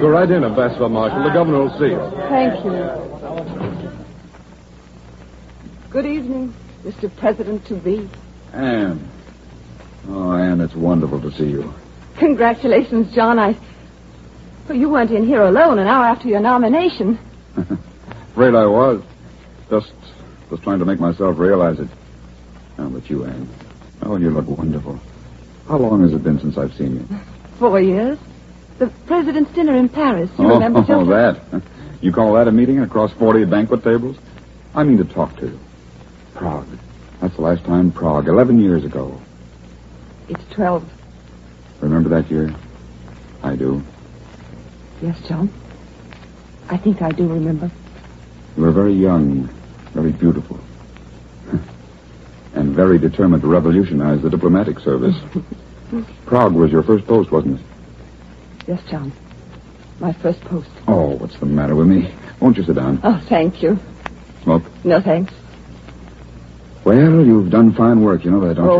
Go right in, Ambassador Marshall. The governor will see you. Thank you. Good evening, Mr. President-to-be. Anne. Oh, Anne, it's wonderful to see you. Congratulations, John. Well, you weren't in here alone an hour after your nomination. Afraid I was. Just trying to make myself realize it. Oh, but you, Anne. Oh, you look wonderful. How long has it been since I've seen you? 4 years. The president's dinner in Paris. You remember, Oh, that. You call that a meeting across 40 banquet tables? I mean to talk to you. Prague. That's the last time Prague, 11 years ago. It's 12. Remember that year? I do. Yes, John. I think I do remember. You were very young, very beautiful, and very determined to revolutionize the diplomatic service. Prague was your first post, wasn't it? Yes, John. My first post. Oh, what's the matter with me? Won't you sit down? Oh, thank you. Smoke? No, thanks. Well, you've done fine work, you know that, don't you?